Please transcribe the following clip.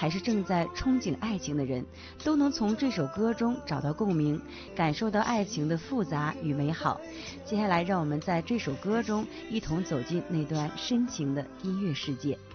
还是正在憧憬爱情的人，都能从这首歌中找到共鸣，感受到爱情的复杂与美好。接下来，让我们在这首歌中一同走进那段深情的音乐世界。